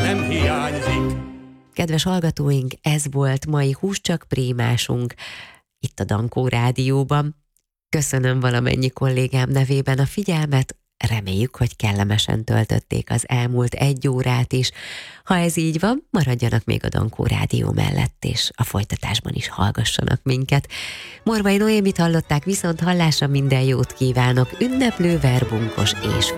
nem hiányzik. Kedves hallgatóink, ez volt mai Hús csak prémásunk itt a Dankó Rádióban. Köszönöm valamennyi kollégám nevében a figyelmet, reméljük, hogy kellemesen töltötték az elmúlt 1 órát is. Ha ez így van, maradjanak még a Dankó Rádió mellett, és a folytatásban is hallgassanak minket. Morvai Noémit hallották, viszont hallásra minden jót kívánok, ünneplő, verbunkos és